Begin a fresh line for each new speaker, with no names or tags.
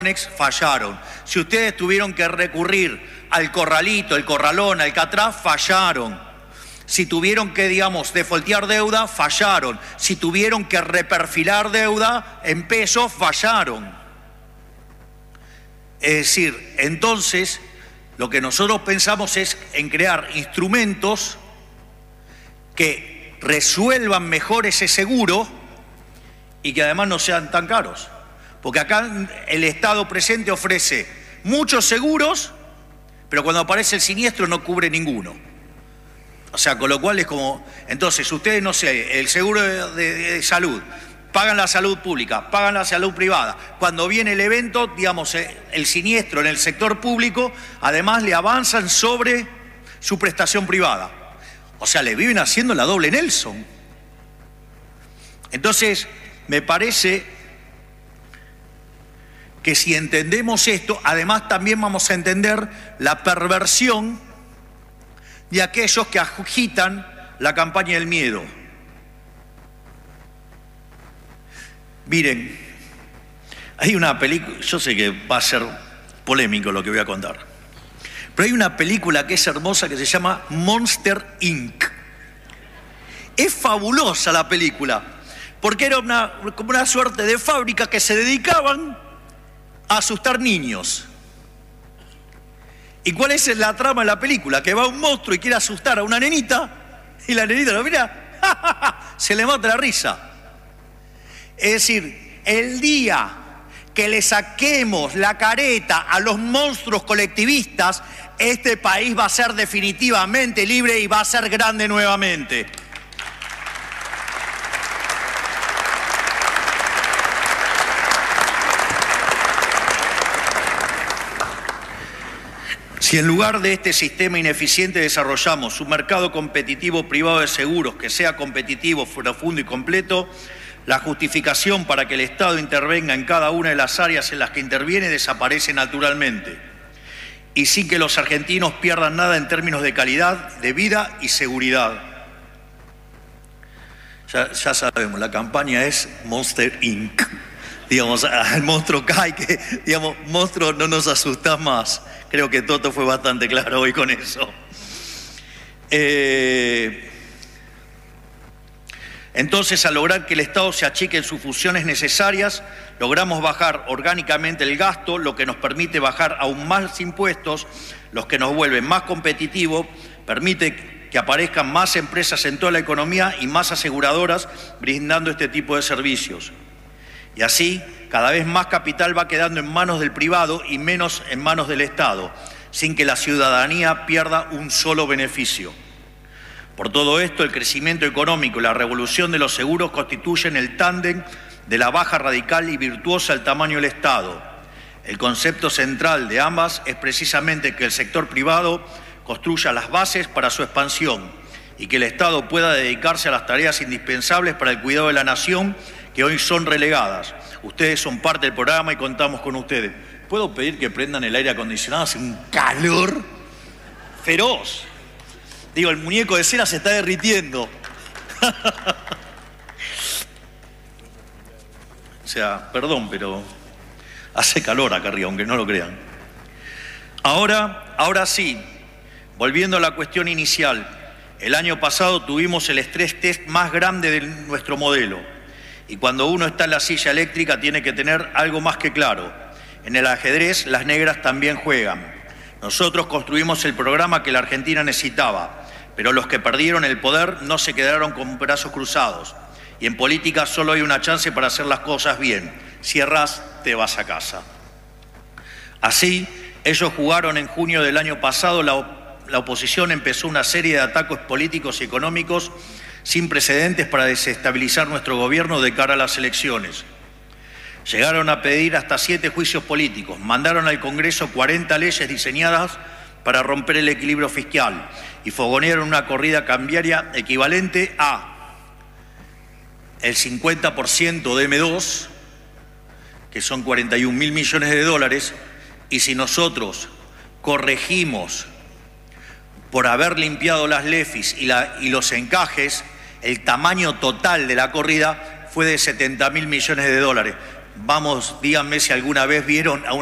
fallaron. Si ustedes tuvieron que recurrir al corralito, el corralón, al Catraz, fallaron. Si tuvieron que, digamos, defoltear deuda, fallaron. Si tuvieron que reperfilar deuda en pesos, fallaron. Es decir, entonces, lo que nosotros pensamos es en crear instrumentos que resuelvan mejor ese seguro y que además no sean tan caros. Porque acá el Estado presente ofrece muchos seguros, pero cuando aparece el siniestro no cubre ninguno. O sea, con lo cual es como... Entonces, ustedes, no sé, el seguro de salud, pagan la salud pública, pagan la salud privada. Cuando viene el evento, digamos, el siniestro en el sector público, además le avanzan sobre su prestación privada. O sea, le viven haciendo la doble Nelson. Entonces, me parece que si entendemos esto, además también vamos a entender la perversión de aquellos que agitan la campaña del miedo. Miren, hay una película, yo sé que va a ser polémico lo que voy a contar, pero hay una película que es hermosa que se llama Monster Inc. Es fabulosa la película, porque era como una suerte de fábrica que se dedicaban a asustar niños. ¿Y cuál es la trama de la película? Que va un monstruo y quiere asustar a una nenita y la nenita lo mira, se le mata la risa. Es decir, el día que le saquemos la careta a los monstruos colectivistas, este país va a ser definitivamente libre y va a ser grande nuevamente. Si en lugar de este sistema ineficiente desarrollamos un mercado competitivo privado de seguros que sea competitivo, profundo y completo, la justificación para que el Estado intervenga en cada una de las áreas en las que interviene desaparece naturalmente, y sin que los argentinos pierdan nada en términos de calidad de vida y seguridad. Ya sabemos, la campaña es Monster Inc. Digamos, al monstruo cae, que, digamos, monstruo, no nos asustás más. Creo que Toto fue bastante claro hoy con eso. Entonces, al lograr que el Estado se achique en sus funciones necesarias, logramos bajar orgánicamente el gasto, lo que nos permite bajar aún más impuestos, los que nos vuelven más competitivos, permite que aparezcan más empresas en toda la economía y más aseguradoras brindando este tipo de servicios. Y así, cada vez más capital va quedando en manos del privado y menos en manos del Estado, sin que la ciudadanía pierda un solo beneficio. Por todo esto, el crecimiento económico y la revolución de los seguros constituyen el tándem de la baja radical y virtuosa del tamaño del Estado. El concepto central de ambas es precisamente que el sector privado construya las bases para su expansión y que el Estado pueda dedicarse a las tareas indispensables para el cuidado de la nación que hoy son relegadas. Ustedes son parte del programa y contamos con ustedes. ¿Puedo pedir que prendan el aire acondicionado? Hace un calor feroz. Digo, el muñeco de cera se está derritiendo. O sea, perdón, pero hace calor acá arriba, aunque no lo crean. Ahora sí, volviendo a la cuestión inicial, el año pasado tuvimos el estrés test más grande de nuestro modelo. Y cuando uno está en la silla eléctrica tiene que tener algo más que claro. En el ajedrez las negras también juegan. Nosotros construimos el programa que la Argentina necesitaba, pero los que perdieron el poder no se quedaron con brazos cruzados. Y en política solo hay una chance para hacer las cosas bien. Si errás, te vas a casa. Así, ellos jugaron en junio del año pasado, la oposición empezó una serie de ataques políticos y económicos sin precedentes para desestabilizar nuestro gobierno de cara a las elecciones. Llegaron a pedir hasta 7 juicios políticos, mandaron al Congreso 40 leyes diseñadas para romper el equilibrio fiscal y fogonearon una corrida cambiaria equivalente a el 50% de M2, que son 41.000 millones de dólares, y si nosotros corregimos por haber limpiado las LEFIs y los encajes, el tamaño total de la corrida fue de 70.000 millones de dólares. Vamos, díganme si alguna vez vieron a